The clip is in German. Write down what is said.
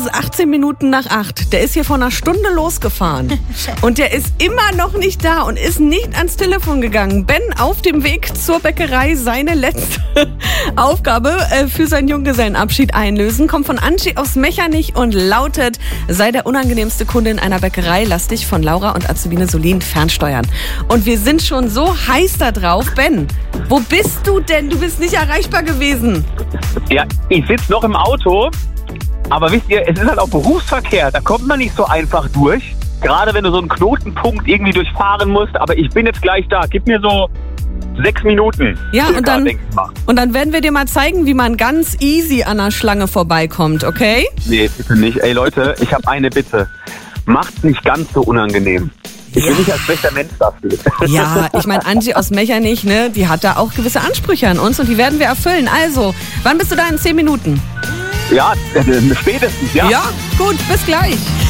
ist 18 Minuten nach 8. Der ist hier vor einer Stunde losgefahren. Und der ist immer noch nicht da und ist nicht ans Telefon gegangen. Ben auf dem Weg zur Bäckerei, seine letzte Aufgabe für seinen Junggesellenabschied einlösen, kommt von Angie aus Mechernich und lautet: Sei der unangenehmste Kunde in einer Bäckerei, lass dich von Laura und Azubine Solin fernsteuern. Und wir sind schon so heiß da drauf. Ben, wo bist du denn? Du bist nicht erreichbar gewesen. Ja, ich sitze noch im Auto, aber wisst ihr, es ist halt auch Berufsverkehr, da kommt man nicht so einfach durch. Gerade wenn du so einen Knotenpunkt irgendwie durchfahren musst, aber ich bin jetzt gleich da. Gib mir so 6 Minuten. Ja, circa, und dann werden wir dir mal zeigen, wie man ganz easy an der Schlange vorbeikommt, okay? Nee, bitte nicht. Ey Leute, ich habe eine Bitte. Macht's nicht ganz so unangenehm. Ich bin nicht als schlechter Mensch dafür. Ja, ich meine, Angie aus Mechernich, ne, die hat da auch gewisse Ansprüche an uns und die werden wir erfüllen. Also, wann bist du da in 10 Minuten? Ja, spätestens, ja. Ja, gut, bis gleich.